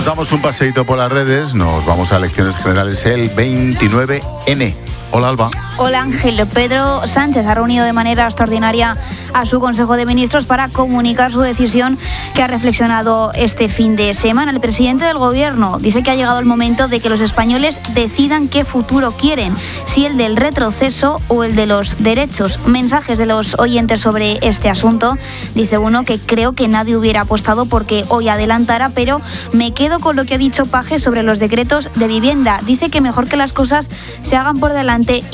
damos un paseíto por las redes, nos vamos a elecciones generales el 29N. Hola, Alba. Hola, Ángel. Pedro Sánchez ha reunido de manera extraordinaria a su Consejo de Ministros para comunicar su decisión, que ha reflexionado este fin de semana. El presidente del Gobierno dice que ha llegado el momento de que los españoles decidan qué futuro quieren, si el del retroceso o el de los derechos. Mensajes de los oyentes sobre este asunto. Dice uno que creo que nadie hubiera apostado porque hoy adelantara, pero me quedo con lo que ha dicho Paje sobre los decretos de vivienda. Dice que mejor que las cosas se hagan por delante